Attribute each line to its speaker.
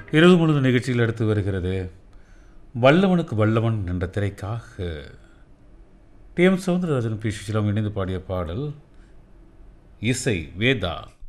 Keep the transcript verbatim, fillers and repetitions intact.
Speaker 1: இரவு முழுது நிகழ்ச்சியில் எடுத்து வருகிறது வல்லவனுக்கு வல்லவன் என்ற திரைக்காக டி எம் சௌந்தரராஜன் பி சுஷிலாம் இணைந்து பாடிய பாடல். இசை வேதா.